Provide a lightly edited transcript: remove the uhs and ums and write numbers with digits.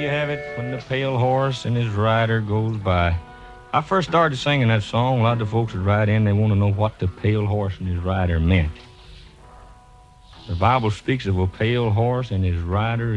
you have it, when the pale horse and his rider goes by. I first started singing that song, a lot of folks would write in, they want to know what the pale horse and his rider meant. The Bible speaks of a pale horse and his rider